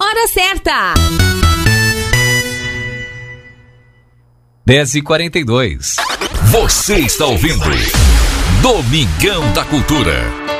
hora certa. 10h42. Você está ouvindo Domingão da Cultura.